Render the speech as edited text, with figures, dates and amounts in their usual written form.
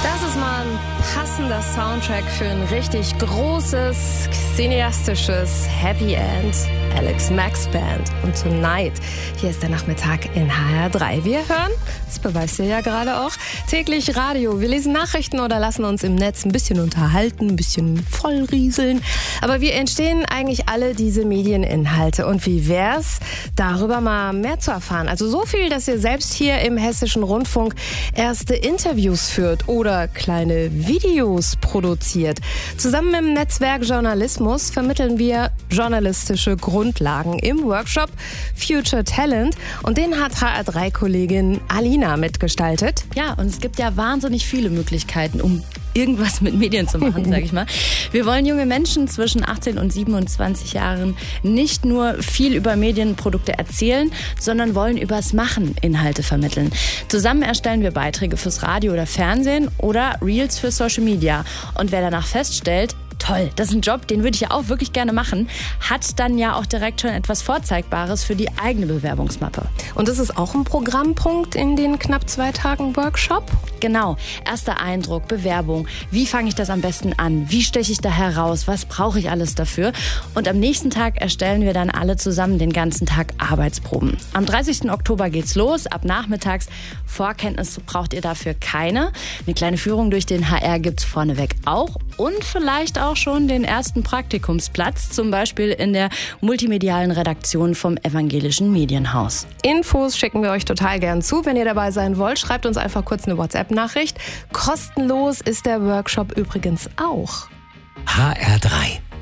Das ist mal ein passender Soundtrack für ein richtig großes, cineastisches Happy End. Alex Max Band und Tonight. Hier ist der Nachmittag in HR3. Wir hören, das beweist ihr ja gerade auch, täglich Radio. Wir lesen Nachrichten oder lassen uns im Netz ein bisschen unterhalten, ein bisschen vollrieseln. Aber wie entstehen eigentlich alle diese Medieninhalte? Und wie wär's, darüber mal mehr zu erfahren? Also so viel, dass ihr selbst hier im Hessischen Rundfunk erste Interviews führt oder kleine Videos produziert. Zusammen im Netzwerk Journalismus vermitteln wir journalistische Grundlagen im Workshop Future Talent. Und den hat HR3-Kollegin Alina mitgestaltet. Ja, und es gibt ja wahnsinnig viele Möglichkeiten, um irgendwas mit Medien zu machen, sag ich mal. Wir wollen junge Menschen zwischen 18 und 27 Jahren nicht nur viel über Medienprodukte erzählen, sondern wollen übers Machen Inhalte vermitteln. Zusammen erstellen wir Beiträge fürs Radio oder Fernsehen oder Reels für Social Media. Und wer danach feststellt, toll, das ist ein Job, den würde ich ja auch wirklich gerne machen, hat dann ja auch direkt schon etwas Vorzeigbares für die eigene Bewerbungsmappe. Und das ist auch ein Programmpunkt in den knapp 2 Tagen Workshop? Genau. Erster Eindruck, Bewerbung. Wie fange ich das am besten an? Wie steche ich da heraus? Was brauche ich alles dafür? Und am nächsten Tag erstellen wir dann alle zusammen den ganzen Tag Arbeitsproben. Am 30. Oktober geht's los, ab nachmittags. Vorkenntnisse braucht ihr dafür keine. Eine kleine Führung durch den HR gibt's vorneweg auch. Und vielleicht auch schon den ersten Praktikumsplatz, zum Beispiel in der multimedialen Redaktion vom Evangelischen Medienhaus. Infos schicken wir euch total gern zu. Wenn ihr dabei sein wollt, schreibt uns einfach kurz eine WhatsApp-Nachricht. Kostenlos ist der Workshop übrigens auch. HR3